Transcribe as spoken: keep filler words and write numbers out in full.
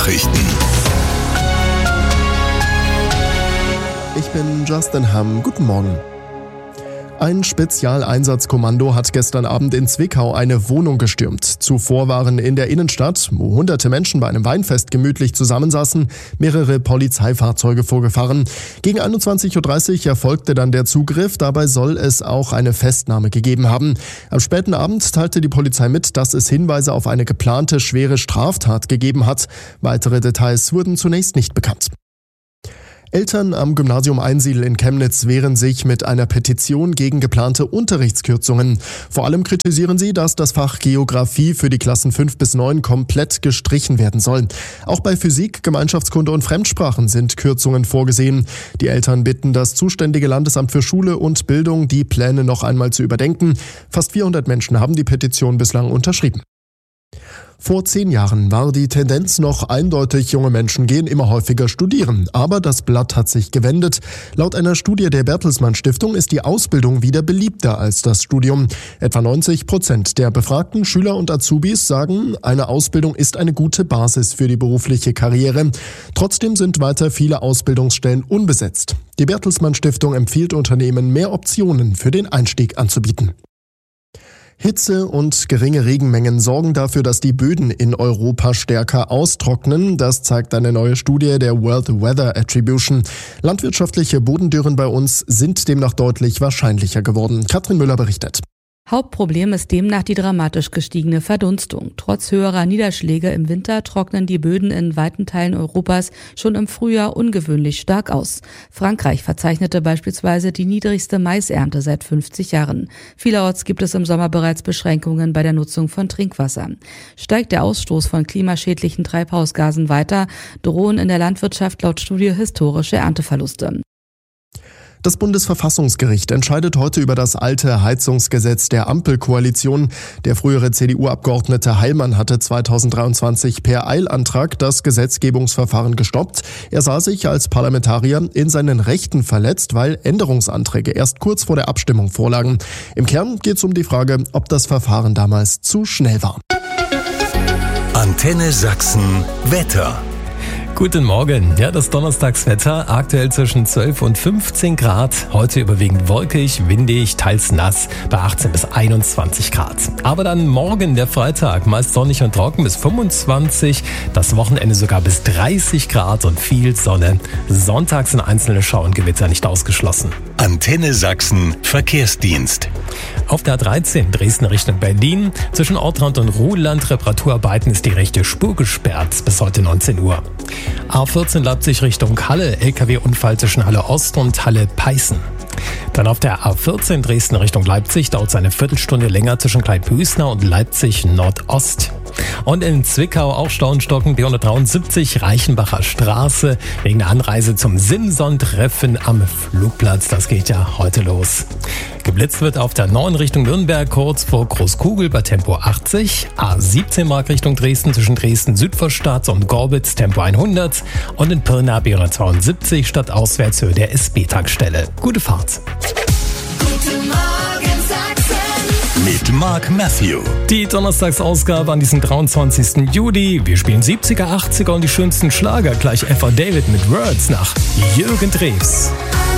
Nachrichten. Ich bin Justin Hamm. Guten Morgen. Ein Spezialeinsatzkommando hat gestern Abend in Zwickau eine Wohnung gestürmt. Zuvor waren in der Innenstadt, wo hunderte Menschen bei einem Weinfest gemütlich zusammensaßen, mehrere Polizeifahrzeuge vorgefahren. Gegen einundzwanzig Uhr dreißig erfolgte dann der Zugriff. Dabei soll es auch eine Festnahme gegeben haben. Am späten Abend teilte die Polizei mit, dass es Hinweise auf eine geplante schwere Straftat gegeben hat. Weitere Details wurden zunächst nicht bekannt. Eltern am Gymnasium Einsiedl in Chemnitz wehren sich mit einer Petition gegen geplante Unterrichtskürzungen. Vor allem kritisieren sie, dass das Fach Geografie für die Klassen fünf bis neun komplett gestrichen werden soll. Auch bei Physik, Gemeinschaftskunde und Fremdsprachen sind Kürzungen vorgesehen. Die Eltern bitten das zuständige Landesamt für Schule und Bildung, die Pläne noch einmal zu überdenken. Fast vierhundert Menschen haben die Petition bislang unterschrieben. Vor zehn Jahren war die Tendenz noch eindeutig, junge Menschen gehen immer häufiger studieren. Aber das Blatt hat sich gewendet. Laut einer Studie der Bertelsmann Stiftung ist die Ausbildung wieder beliebter als das Studium. Etwa neunzig Prozent der befragten Schüler und Azubis sagen, eine Ausbildung ist eine gute Basis für die berufliche Karriere. Trotzdem sind weiter viele Ausbildungsstellen unbesetzt. Die Bertelsmann Stiftung empfiehlt Unternehmen, mehr Optionen für den Einstieg anzubieten. Hitze und geringe Regenmengen sorgen dafür, dass die Böden in Europa stärker austrocknen. Das zeigt eine neue Studie der World Weather Attribution. Landwirtschaftliche Bodendürren bei uns sind demnach deutlich wahrscheinlicher geworden. Katrin Müller berichtet. Hauptproblem ist demnach die dramatisch gestiegene Verdunstung. Trotz höherer Niederschläge im Winter trocknen die Böden in weiten Teilen Europas schon im Frühjahr ungewöhnlich stark aus. Frankreich verzeichnete beispielsweise die niedrigste Maisernte seit fünfzig Jahren. Vielerorts gibt es im Sommer bereits Beschränkungen bei der Nutzung von Trinkwasser. Steigt der Ausstoß von klimaschädlichen Treibhausgasen weiter, drohen in der Landwirtschaft laut Studie historische Ernteverluste. Das Bundesverfassungsgericht entscheidet heute über das alte Heizungsgesetz der Ampelkoalition. Der frühere C D U-Abgeordnete Heilmann hatte zweitausenddreiundzwanzig per Eilantrag das Gesetzgebungsverfahren gestoppt. Er sah sich als Parlamentarier in seinen Rechten verletzt, weil Änderungsanträge erst kurz vor der Abstimmung vorlagen. Im Kern geht es um die Frage, ob das Verfahren damals zu schnell war. Antenne Sachsen Wetter. Guten Morgen. Ja, das Donnerstagswetter aktuell zwischen zwölf und fünfzehn Grad. Heute überwiegend wolkig, windig, teils nass bei achtzehn bis einundzwanzig Grad. Aber dann morgen der Freitag, meist sonnig und trocken bis fünfundzwanzig. Das Wochenende sogar bis dreißig Grad und viel Sonne. Sonntags sind einzelne Schauengewitter nicht ausgeschlossen. Antenne Sachsen Verkehrsdienst. Auf der A dreizehn Dresden Richtung Berlin. Zwischen Ortrand und Ruhland Reparaturarbeiten ist die rechte Spur gesperrt bis heute neunzehn Uhr. A vierzehn Leipzig Richtung Halle, L K W-Unfall zwischen Halle Ost und Halle Peißen. Dann auf der A vierzehn Dresden Richtung Leipzig dauert es eine Viertelstunde länger zwischen Kleinpösner und Leipzig Nordost. Und in Zwickau auch Stau und Stocken B hundertdreiundsiebzig Reichenbacher Straße wegen der Anreise zum Simson-Treffen am Flugplatz. Das geht ja heute los. Geblitzt wird auf der neun Richtung Nürnberg kurz vor Großkugel bei Tempo achtzig. A siebzehn Mark Richtung Dresden zwischen Dresden Südvorstadt und Gorbitz Tempo hundert. Und in Pirna B hundertzweiundsiebzig statt Auswärtshöhe der S B-Tankstelle. Gute Fahrt. Guten Morgen Sachsen. Mit Mark Matthew. Die Donnerstagsausgabe an diesem dreiundzwanzigsten Juli. Wir spielen siebziger, achtziger und die schönsten Schlager. Gleich Eva David mit Words nach Jürgen Drews.